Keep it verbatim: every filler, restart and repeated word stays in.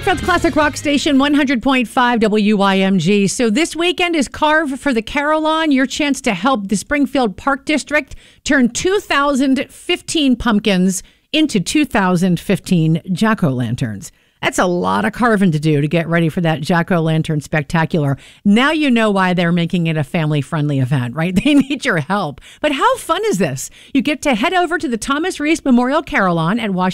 Springfield's classic rock station, one hundred point five W Y M G. So this weekend is Carve for the Carillon, your chance to help the Springfield Park District turn two thousand fifteen pumpkins into two thousand fifteen jack-o'-lanterns. That's a lot of carving to do to get ready for that jack-o'-lantern spectacular. Now you know why they're making it a family-friendly event, right? They need your help. But how fun is this? You get to head over to the Thomas Reese Memorial Carillon at Washington